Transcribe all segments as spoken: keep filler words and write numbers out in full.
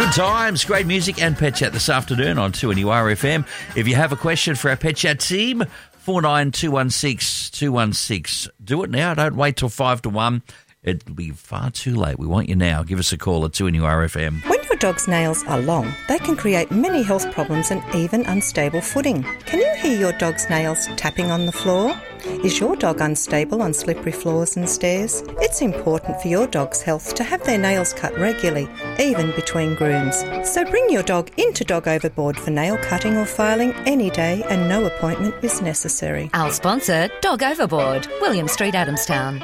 Good times, great music and Pet Chat this afternoon on two N U R F M. If you have a question for our Pet Chat team, four nine two one six two one six. Do it now. Don't wait till five to one. It'll be far too late. We want you now. Give us a call at two N U R F M. When your dog's nails are long, they can create many health problems and even unstable footing. Can you hear your dog's nails tapping on the floor? Is your dog unstable on slippery floors and stairs? It's important for your dog's health to have their nails cut regularly, even between grooms. So bring your dog into Dog Overboard for nail cutting or filing any day, and no appointment is necessary. Our sponsor, Dog Overboard, William Street, Adamstown.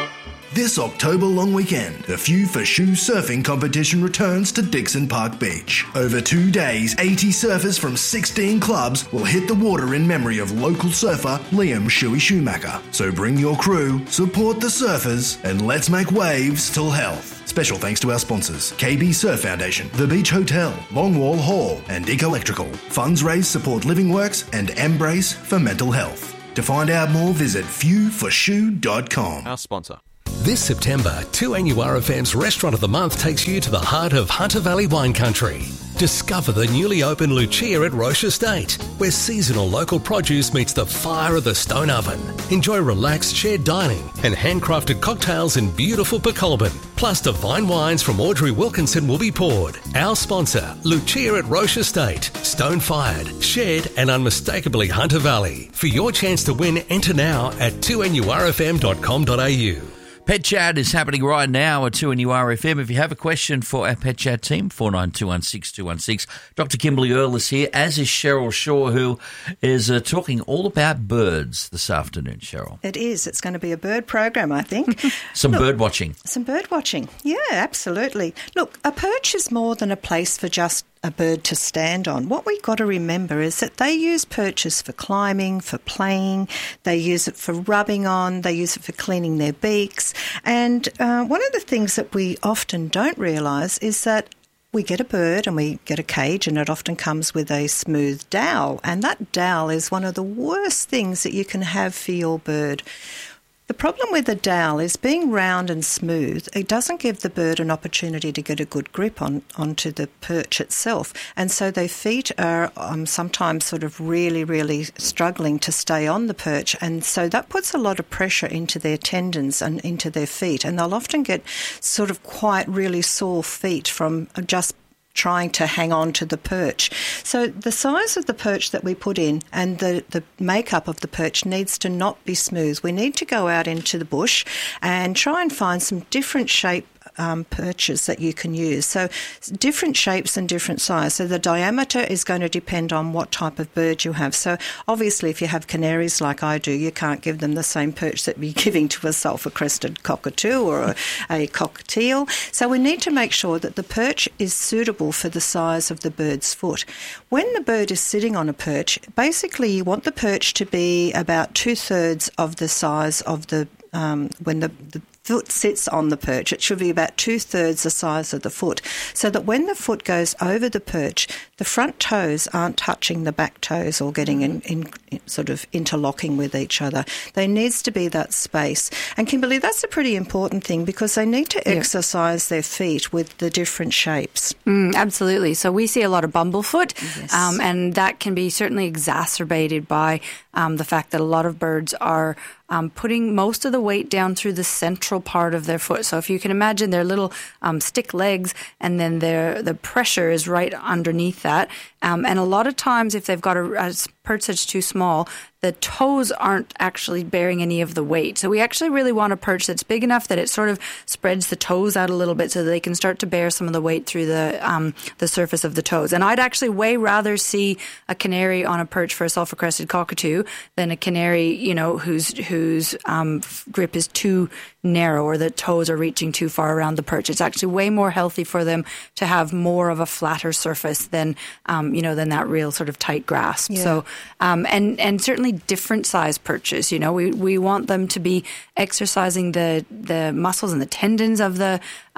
This October long weekend, the Few for Shoe surfing competition returns to Dixon Park Beach. Over two days, eighty surfers from sixteen clubs will hit the water in memory of local surfer Liam Shuey Schumacher. So bring your crew, support the surfers, and let's make waves till health. Special thanks to our sponsors, K B Surf Foundation, The Beach Hotel, Longwall Hall, and Dick Electrical. Funds raised support Living Works and Embrace for mental health. To find out more, visit few for shoe dot com. Our sponsor. This September, two N U R F M's Restaurant of the Month takes you to the heart of Hunter Valley wine country. Discover the newly opened Lucia at Roche Estate, where seasonal local produce meets the fire of the stone oven. Enjoy relaxed shared dining and handcrafted cocktails in beautiful Pecolbin. Plus divine wines from Audrey Wilkinson will be poured. Our sponsor, Lucia at Roche Estate. Stone-fired, shared and unmistakably Hunter Valley. For your chance to win, enter now at two N U R F M dot com dot a u. Pet Chat is happening right now at two N U R F M. If you have a question for our Pet Chat team, four nine two one six two one six. Doctor Kimberly Earle is here, as is Cheryl Shaw, who is uh, talking all about birds this afternoon, Cheryl. It is. It's going to be a bird program, I think. Some Look, bird watching. Some bird watching. Yeah, absolutely. Look, a perch is more than a place for just a bird to stand on. What we've got to remember is that they use perches for climbing, for playing, they use it for rubbing on, they use it for cleaning their beaks. And uh, one of the things that we often don't realise is that we get a bird and we get a cage, and it often comes with a smooth dowel. And that dowel is one of the worst things that you can have for your bird. The problem with the dowel is being round and smooth. It doesn't give the bird an opportunity to get a good grip on onto the perch itself. And so their feet are um, sometimes sort of really, really struggling to stay on the perch. And so that puts a lot of pressure into their tendons and into their feet. And they'll often get sort of quite really sore feet from just trying to hang on to the perch. So the size of the perch that we put in and the, the makeup of the perch needs to not be smooth. We need to go out into the bush and try and find some different shape Um, perches that you can use. So different shapes and different size. So the diameter is going to depend on what type of bird you have. So obviously if you have canaries like I do, you can't give them the same perch that you're giving to a sulphur-crested cockatoo or a, a cockatiel. So we need to make sure that the perch is suitable for the size of the bird's foot. When the bird is sitting on a perch, basically you want the perch to be about two-thirds of the size of the, um, when the, the foot sits on the perch, it should be about two-thirds the size of the foot, so that when the foot goes over the perch, the front toes aren't touching the back toes or getting in, in, in sort of interlocking with each other. There needs to be that space. And Kimberly, that's a pretty important thing because they need to yeah. exercise their feet with the different shapes. Mm, absolutely. So we see a lot of bumblefoot, Yes. um, and that can be certainly exacerbated by um, the fact that a lot of birds are Um, putting most of the weight down through the central part of their foot. So if you can imagine their little um, stick legs, and then their the pressure is right underneath that. Um, and a lot of times if they've got a, a perch that's too small, the toes aren't actually bearing any of the weight. So we actually really want a perch that's big enough that it sort of spreads the toes out a little bit so that they can start to bear some of the weight through the um, the surface of the toes. And I'd actually way rather see a canary on a perch for a sulphur-crested cockatoo than a canary, you know, whose whose um, grip is too narrow or the toes are reaching too far around the perch. It's actually way more healthy for them to have more of a flatter surface than, um, you know, than that real sort of tight grasp. Yeah. So, um, and, and certainly different size perches, you know, we, we want them to be exercising the, the muscles and the tendons of the,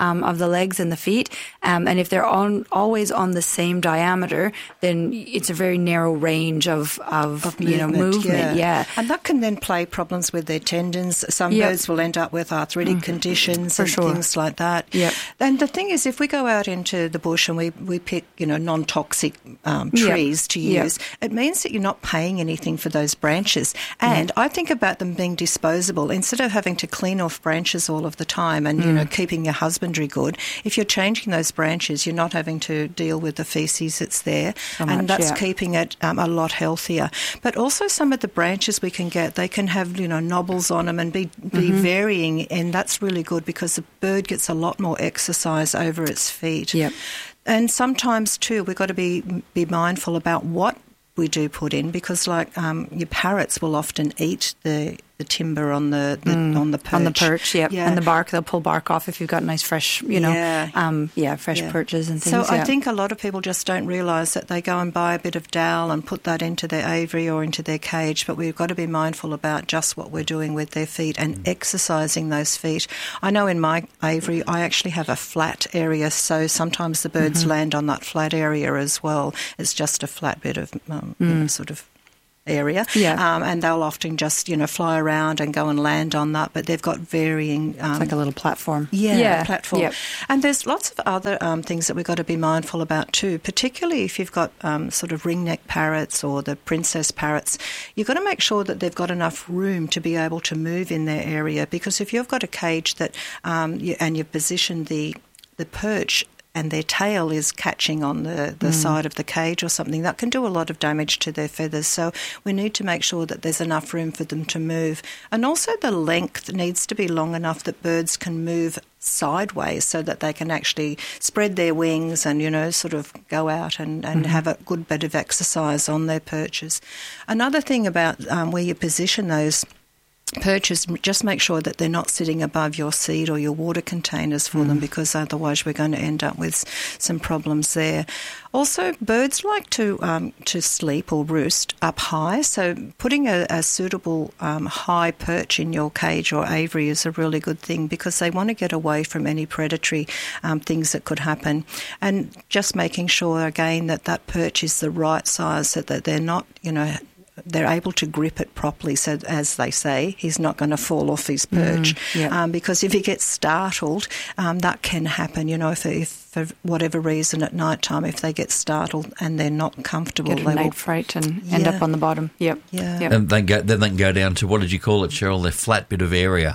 um, of the legs and the feet. Um, and if they're on always on the same diameter, then it's a very narrow range of, of, Of you know, movement, movement. Yeah. And that can then play problems with their tendons. Some Yep. birds will end up with arthritic Mm. conditions For and sure. things like that. Yep. And the thing is, if we go out into the bush and we, we pick, you know, non-toxic um, Yep. trees to Yep. use, it means that you're not paying anything for those branches. And I think about them being disposable. Instead of having to clean off branches all of the time and, you know, keeping your husbandry good, if you're changing those branches, you're not having to deal with the feces that's there. So and much, that's yeah. keeping it um, a lot healthier. But also some of the branches we can get, they can have, you know, knobbles on them and be, be Mm-hmm. varying, and that's really good because the bird gets a lot more exercise over its feet. Yep. And sometimes too, we've got to be be mindful about what we do put in, because like um, your parrots will often eat the, the timber on the, the on the perch. On the perch, yep. Yeah. And the bark, they'll pull bark off if you've got nice fresh, you know, Yeah. um, yeah, fresh Yeah. perches and So things. I yeah. think a lot of people just don't realise that they go and buy a bit of dowel and put that into their aviary or into their cage, but we've got to be mindful about just what we're doing with their feet and exercising those feet. I know in my aviary I actually have a flat area, so sometimes the birds Mm-hmm. land on that flat area as well. It's just a flat bit of um, you know, sort of area, Yeah. um, and they'll often just, you know, fly around and go and land on that, but they've got varying... Um, It's like a little platform. yeah, yeah. platform. Yep. And there's lots of other um, things that we've got to be mindful about too, particularly if you've got um, sort of ringneck parrots or the princess parrots. You've got to make sure that they've got enough room to be able to move in their area, because if you've got a cage that um, you, and you've positioned the the perch and their tail is catching on the, the mm. side of the cage or something, that can do a lot of damage to their feathers. So we need to make sure that there's enough room for them to move. And also the length needs to be long enough that birds can move sideways so that they can actually spread their wings and, you know, sort of go out and, and mm-hmm. have a good bit of exercise on their perches. Another thing about um, where you position those perches, just make sure that they're not sitting above your seed or your water containers for mm. them, because otherwise we're going to end up with some problems there. Also, birds like to um, to sleep or roost up high, so putting a, a suitable um, high perch in your cage or aviary is a really good thing, because they want to get away from any predatory um, things that could happen. And just making sure, again, that that perch is the right size so that they're not, you know, they're able to grip it properly, so as they say, he's not going to fall off his perch. Mm, yeah. um, because if he gets startled, um, that can happen, you know, if, if for whatever reason at night time, if they get startled and they're not comfortable. Get a they night will, fright and end Yeah. up on the bottom. Yep. Yeah. Yep. And they go, then they can go down to, what did you call it, Cheryl? Their flat bit of area.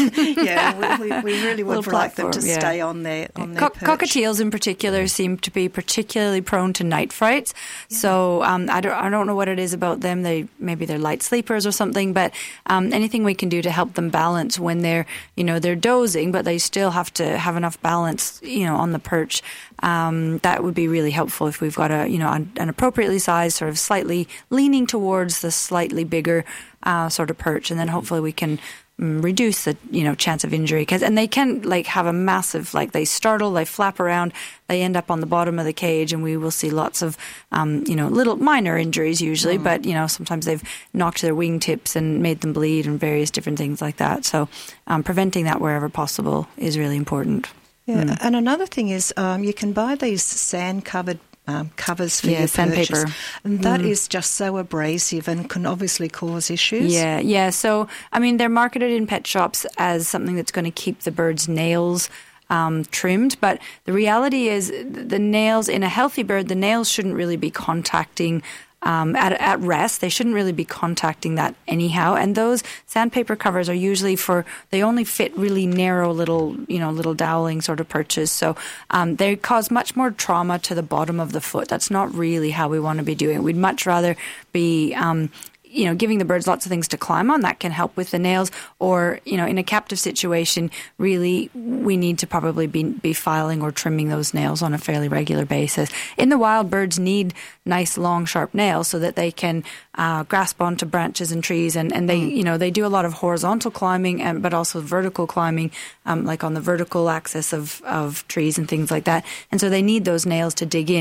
yeah, we, we, we really would Little like them to platform, yeah. stay on their, on their Co- perch. cockatiels in particular seem to be particularly prone to night frights. Yeah. So um, I, don't, I don't know what it is about them. They maybe they're light sleepers or something, but um, anything we can do to help them balance when they're, you know, they're dozing, but they still have to have enough balance, you know, on the perch. Um, that would be really helpful if we've got a, you know, an, an appropriately sized, sort of slightly leaning towards the slightly bigger uh, sort of perch, and then hopefully we can um, reduce the, you know, chance of injury. Cause, and they can like have a massive, like they startle, they flap around, they end up on the bottom of the cage, and we will see lots of, um, you know, little minor injuries usually, mm. but, you know, sometimes they've knocked their wingtips and made them bleed and various different things like that. So um, preventing that wherever possible is really important. Yeah, Mm. and another thing is um, you can buy these sand-covered um, covers for Yeah, your sandpaper. perches, and that Mm. is just so abrasive and can obviously cause issues. Yeah, yeah. So, I mean, they're marketed in pet shops as something that's going to keep the bird's nails um, trimmed, but the reality is the nails, in a healthy bird, the nails shouldn't really be contacting Um, at, at rest. They shouldn't really be contacting that anyhow. And those sandpaper covers are usually for, they only fit really narrow little, you know, little doweling sort of perches. So um, they cause much more trauma to the bottom of the foot. That's not really how we want to be doing it. We'd much rather be um, you know, giving the birds lots of things to climb on. That can help with the nails. Or, you know, in a captive situation, really, we need to probably be, be filing or trimming those nails on a fairly regular basis. In the wild, birds need nice, long, sharp nails so that they can uh, grasp onto branches and trees. And, and they, mm. you know, they do a lot of horizontal climbing, and but also vertical climbing, um, like on the vertical axis of, of trees and things like that. And so they need those nails to dig in.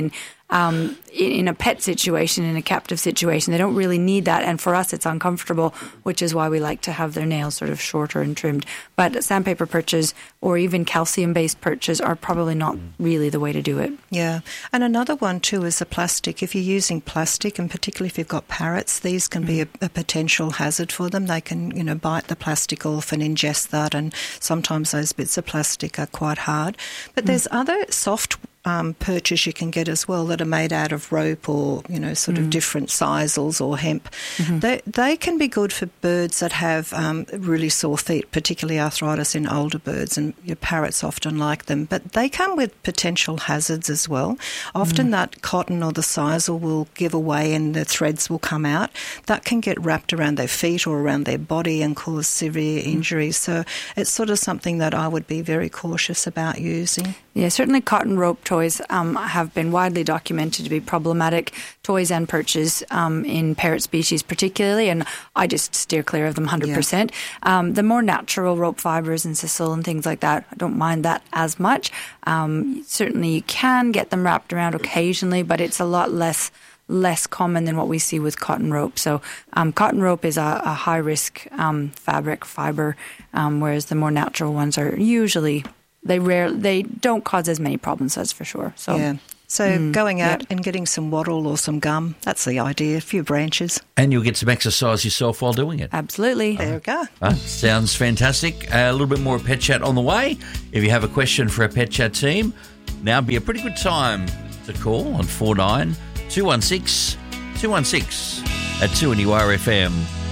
um, in, in a pet situation, in a captive situation, they don't really need that. And for us, it's uncomfortable, which is why we like to have their nails sort of shorter and trimmed. But sandpaper perches or even calcium-based perches are probably not really the way to do it. Yeah. And another one too is the plastic. If you're using plastic, and particularly if you've got parrots, these can be a, a potential hazard for them. They can, you know, bite the plastic off and ingest that, and sometimes those bits of plastic are quite hard. But there's other soft Um, perches you can get as well that are made out of rope or, you know, sort of different sisals or hemp. Mm-hmm. They they can be good for birds that have um, really sore feet, particularly arthritis in older birds, and your parrots often like them. But they come with potential hazards as well. Often mm. that cotton or the sisal will give away and the threads will come out. That can get wrapped around their feet or around their body and cause severe mm. injuries. So it's sort of something that I would be very cautious about using. Yeah, certainly cotton rope toys um, have been widely documented to be problematic, toys and perches um, in parrot species particularly, and I just steer clear of them one hundred percent. Yeah. Um, the more natural rope fibres and sisal and things like that, I don't mind that as much. Um, certainly you can get them wrapped around occasionally, but it's a lot less less common than what we see with cotton rope. So um, cotton rope is a, a high-risk um, fabric fibre, um, whereas the more natural ones are usually... They rare they don't cause as many problems, that's for sure. So yeah. So mm, going out yep. and getting some wattle or some gum, that's the idea, a few branches. And you'll get some exercise yourself while doing it. Absolutely. There we go. Uh, sounds fantastic. Uh, a little bit more Pet Chat on the way. If you have a question for our Pet Chat team, now would be a pretty good time to call on four nine two one six two one six at two N U R F M.